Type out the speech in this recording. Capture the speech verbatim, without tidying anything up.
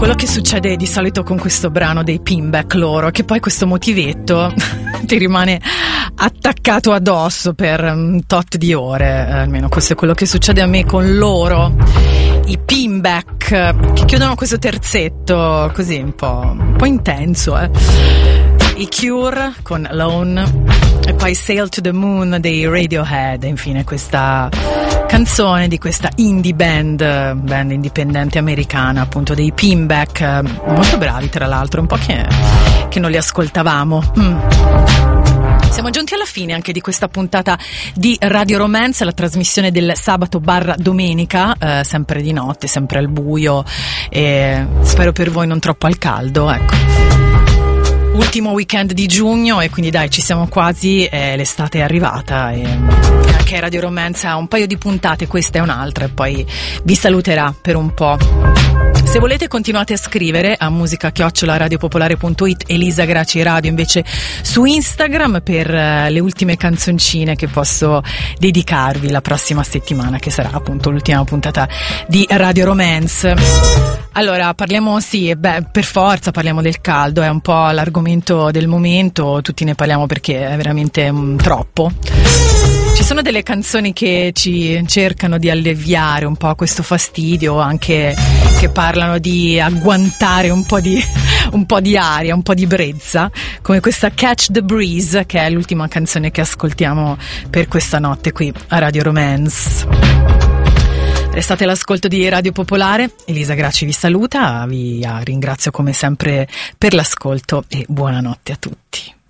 Quello che succede di solito con questo brano dei Pinback loro, che poi questo motivetto ti rimane attaccato addosso per un tot di ore, eh, almeno questo è quello che succede a me con loro, i Pinback, che chiudono questo terzetto così un po', un po' intenso, eh. I Cure con Alone e poi Sail to the Moon dei Radiohead, e infine questa canzone di questa indie band, band indipendente americana, appunto dei Pinback, molto bravi tra l'altro, un po' che, che non li ascoltavamo. Mm. Siamo giunti alla fine anche di questa puntata di Radio Romance, la trasmissione del sabato barra domenica, eh, sempre di notte, sempre al buio, e spero per voi non troppo al caldo, ecco. Ultimo weekend di giugno e quindi dai, ci siamo quasi, eh, l'estate è arrivata e anche Radio Romance ha un paio di puntate, questa è un'altra, e poi vi saluterà per un po'. Se volete continuate a scrivere a musica chiocciola radiopopolare punto it, Elisa Graci Radio invece su Instagram per uh, le ultime canzoncine che posso dedicarvi la prossima settimana, che sarà appunto l'ultima puntata di Radio Romance. Allora, parliamo, sì, beh, per forza parliamo del caldo, è un po' l'argomento del momento, tutti ne parliamo perché è veramente um, troppo. Ci sono delle canzoni che ci cercano di alleviare un po' questo fastidio, anche che parlano di agguantare un po' di, un po' di aria, un po' di brezza, come questa Catch the Breeze, che è l'ultima canzone che ascoltiamo per questa notte qui a Radio Romance. Restate all'ascolto di Radio Popolare, Elisa Graci vi saluta, vi ringrazio come sempre per l'ascolto e buonanotte a tutti.